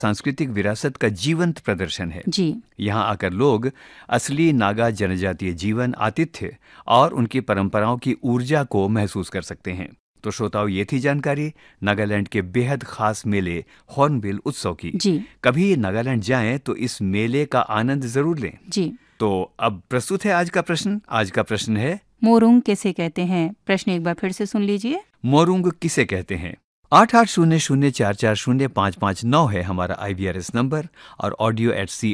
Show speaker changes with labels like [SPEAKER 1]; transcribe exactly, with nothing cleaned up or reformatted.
[SPEAKER 1] सांस्कृतिक विरासत का जीवंत प्रदर्शन है।
[SPEAKER 2] जी।
[SPEAKER 1] यहाँ आकर लोग असली नागा जनजातीय जीवन, आतिथ्य और उनकी परंपराओं की ऊर्जा को महसूस कर सकते हैं। तो श्रोताओ, ये थी जानकारी नागालैंड के बेहद खास मेले हॉर्नबिल उत्सव की।
[SPEAKER 2] जी।
[SPEAKER 1] कभी नागालैंड जाएं तो इस मेले का आनंद जरूर लें।
[SPEAKER 2] जी।
[SPEAKER 1] तो अब प्रस्तुत है आज का प्रश्न। आज का प्रश्न है,
[SPEAKER 2] मोरुंग किसे कहते हैं? प्रश्न एक बार फिर से सुन लीजिए।
[SPEAKER 1] मोरुंग किसे कहते हैं? आठ आठ शून्य शून्य चार चार शून्य पाँच पाँच नौ है हमारा आई वी आर एस नंबर और ऑडियो एट सी